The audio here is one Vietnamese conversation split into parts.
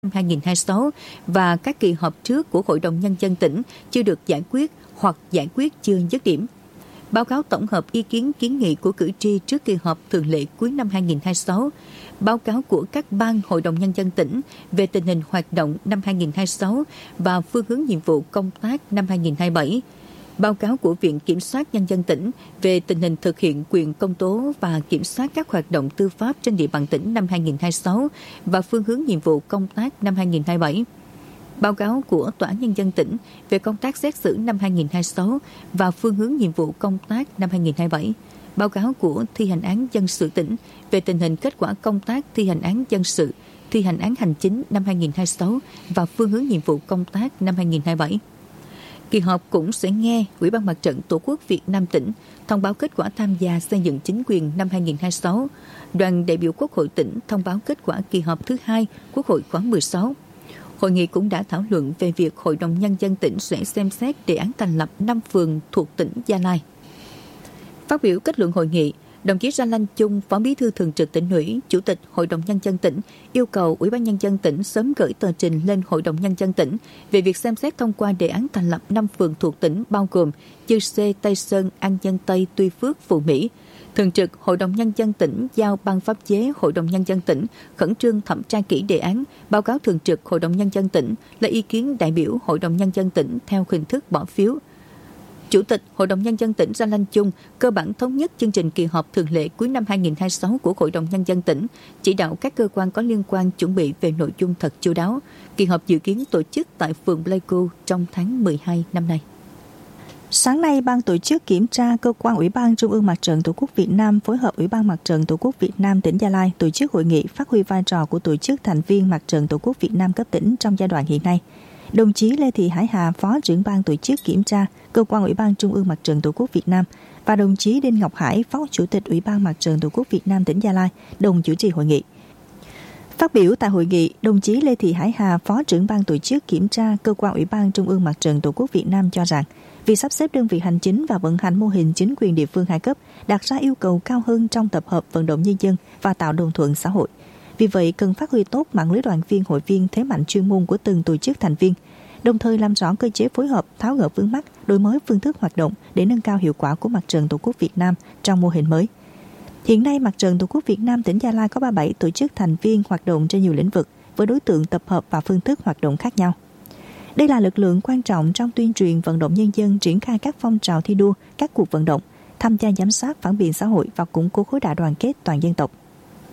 năm 2026 và các kỳ họp trước của Hội đồng Nhân dân tỉnh chưa được giải quyết hoặc giải quyết chưa dứt điểm. Báo cáo tổng hợp ý kiến kiến nghị của cử tri trước kỳ họp thường lệ cuối năm 2026, báo cáo của các ban Hội đồng Nhân dân tỉnh về tình hình hoạt động năm 2026 và phương hướng nhiệm vụ công tác năm 2027, báo cáo của Viện Kiểm soát Nhân dân tỉnh về tình hình thực hiện quyền công tố và kiểm soát các hoạt động tư pháp trên địa bàn tỉnh năm 2026 và phương hướng nhiệm vụ công tác năm 2027. Báo cáo của Tòa án Nhân dân tỉnh về công tác xét xử năm 2026 và phương hướng nhiệm vụ công tác năm 2027. Báo cáo của Thi hành án dân sự tỉnh về tình hình kết quả công tác thi hành án dân sự, thi hành án hành chính năm 2026 và phương hướng nhiệm vụ công tác năm 2027. Kỳ họp cũng sẽ nghe Ủy ban Mặt trận Tổ quốc Việt Nam tỉnh thông báo kết quả tham gia xây dựng chính quyền năm 2026. Đoàn đại biểu Quốc hội tỉnh thông báo kết quả kỳ họp thứ 2 Quốc hội khóa 16. Hội nghị cũng đã thảo luận về việc Hội đồng Nhân dân tỉnh sẽ xem xét đề án thành lập 5 phường thuộc tỉnh Gia Lai. Phát biểu kết luận hội nghị, đồng chí Ra Lanh Chung, Phó Bí thư Thường trực Tỉnh ủy, Chủ tịch Hội đồng Nhân dân tỉnh yêu cầu Ủy ban Nhân dân tỉnh sớm gửi tờ trình lên Hội đồng Nhân dân tỉnh về việc xem xét thông qua đề án thành lập 5 phường thuộc tỉnh bao gồm Chư Sê, Tây Sơn, An Dân Tây, Tuy Phước, Phú Mỹ. Thường trực Hội đồng Nhân dân tỉnh giao Ban pháp chế Hội đồng Nhân dân tỉnh khẩn trương thẩm tra kỹ đề án, báo cáo Thường trực Hội đồng Nhân dân tỉnh lấy ý kiến đại biểu Hội đồng Nhân dân tỉnh theo hình thức bỏ phiếu. Chủ tịch Hội đồng Nhân dân tỉnh Ra Lanh Chung cơ bản thống nhất chương trình kỳ họp thường lệ cuối năm 2026 của Hội đồng Nhân dân tỉnh, chỉ đạo các cơ quan có liên quan chuẩn bị về nội dung thật chu đáo. Kỳ họp dự kiến tổ chức tại phường Pleiku trong tháng 12 năm nay. Sáng nay, Ban tổ chức kiểm tra Cơ quan Ủy ban Trung ương Mặt trận Tổ quốc Việt Nam phối hợp Ủy ban Mặt trận Tổ quốc Việt Nam tỉnh Gia Lai tổ chức hội nghị phát huy vai trò của tổ chức thành viên Mặt trận Tổ quốc Việt Nam cấp tỉnh trong giai đoạn hiện nay. Đồng chí Lê Thị Hải Hà, Phó trưởng ban tổ chức kiểm tra Cơ quan Ủy ban Trung ương Mặt trận Tổ quốc Việt Nam và đồng chí Đinh Ngọc Hải, Phó Chủ tịch Ủy ban Mặt trận Tổ quốc Việt Nam tỉnh Gia Lai đồng chủ trì hội nghị. Phát biểu tại hội nghị, đồng chí Lê Thị Hải Hà, Phó trưởng ban tổ chức kiểm tra Cơ quan Ủy ban Trung ương Mặt trận Tổ quốc Việt Nam cho rằng, việc sắp xếp đơn vị hành chính và vận hành mô hình chính quyền địa phương hai cấp đặt ra yêu cầu cao hơn trong tập hợp vận động nhân dân và tạo đồng thuận xã hội. Vì vậy, cần phát huy tốt mạng lưới đoàn viên, hội viên, thế mạnh chuyên môn của từng tổ chức thành viên, đồng thời làm rõ cơ chế phối hợp, tháo gỡ vướng mắc, đổi mới phương thức hoạt động để nâng cao hiệu quả của Mặt trận Tổ quốc Việt Nam trong mô hình mới. Hiện nay, Mặt trận Tổ quốc Việt Nam tỉnh Gia Lai có 37 tổ chức thành viên hoạt động trên nhiều lĩnh vực với đối tượng tập hợp và phương thức hoạt động khác nhau. Đây là lực lượng quan trọng trong tuyên truyền vận động nhân dân triển khai các phong trào thi đua, các cuộc vận động, tham gia giám sát phản biện xã hội và củng cố khối đại đoàn kết toàn dân tộc.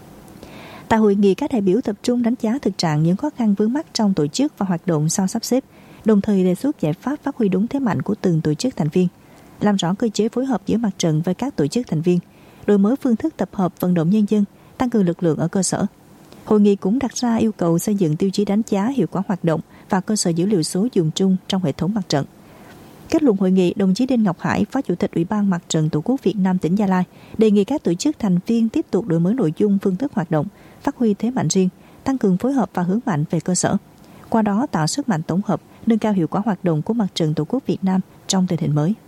Tại hội nghị, các đại biểu tập trung đánh giá thực trạng những khó khăn vướng mắc trong tổ chức và hoạt động sau sắp xếp, đồng thời đề xuất giải pháp phát huy đúng thế mạnh của từng tổ chức thành viên, làm rõ cơ chế phối hợp giữa mặt trận với các tổ chức thành viên, đổi mới phương thức tập hợp vận động nhân dân, tăng cường lực lượng ở cơ sở. Hội nghị cũng đặt ra yêu cầu xây dựng tiêu chí đánh giá hiệu quả hoạt động và cơ sở dữ liệu số dùng chung trong hệ thống mặt trận. Kết luận hội nghị, đồng chí Đinh Ngọc Hải, Phó Chủ tịch Ủy ban Mặt trận Tổ quốc Việt Nam tỉnh Gia Lai, đề nghị các tổ chức thành viên tiếp tục đổi mới nội dung, phương thức hoạt động, phát huy thế mạnh riêng, tăng cường phối hợp và hướng mạnh về cơ sở. Qua đó tạo sức mạnh tổng hợp, nâng cao hiệu quả hoạt động của Mặt trận Tổ quốc Việt Nam trong tình hình mới.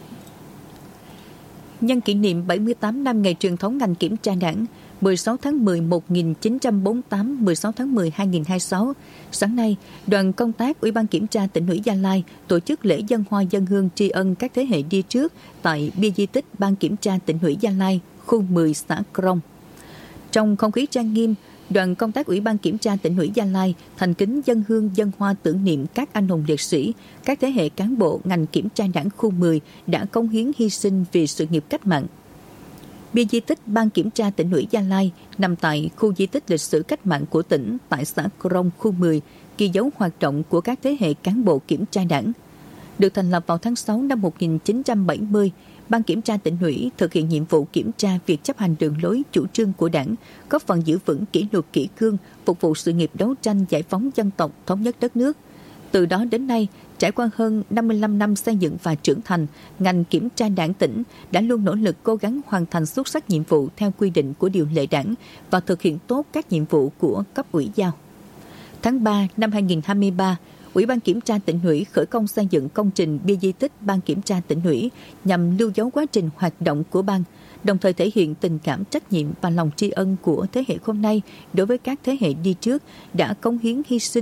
Nhân kỷ niệm 78 năm ngày truyền thống ngành kiểm tra Đảng, 16 tháng 10 1948, 16 tháng 10 2026, sáng nay, đoàn công tác Ủy ban Kiểm tra Tỉnh ủy Gia Lai tổ chức lễ dâng hoa dâng hương tri ân các thế hệ đi trước tại bia di tích Ban Kiểm tra Tỉnh ủy Gia Lai, khu 10 xã Krông. Trong không khí trang nghiêm, đoàn công tác Ủy ban Kiểm tra Tỉnh ủy Gia Lai thành kính dâng hương dâng hoa tưởng niệm các anh hùng liệt sĩ, các thế hệ cán bộ ngành kiểm tra Đảng khu 10 đã cống hiến hy sinh vì sự nghiệp cách mạng. Bia di tích Ban Kiểm tra Tỉnh ủy Gia Lai nằm tại khu di tích lịch sử cách mạng của tỉnh tại xã Krông, khu 10, ghi dấu hoạt động của các thế hệ cán bộ kiểm tra Đảng. Được thành lập vào tháng 6 năm 1970, Ban Kiểm tra Tỉnh ủy thực hiện nhiệm vụ kiểm tra việc chấp hành đường lối chủ trương của Đảng, góp phần giữ vững kỷ luật kỷ cương, phục vụ sự nghiệp đấu tranh giải phóng dân tộc, thống nhất đất nước. Từ đó đến nay, trải qua hơn 55 năm xây dựng và trưởng thành, ngành kiểm tra Đảng tỉnh đã luôn nỗ lực cố gắng hoàn thành xuất sắc nhiệm vụ theo quy định của điều lệ Đảng và thực hiện tốt các nhiệm vụ của cấp ủy giao. Tháng 3 năm 2023, Ủy ban Kiểm tra Tỉnh ủy khởi công xây dựng công trình bia di tích Ban Kiểm tra Tỉnh ủy nhằm lưu dấu quá trình hoạt động của ban, đồng thời thể hiện tình cảm, trách nhiệm và lòng tri ân của thế hệ hôm nay đối với các thế hệ đi trước đã cống hiến hy sinh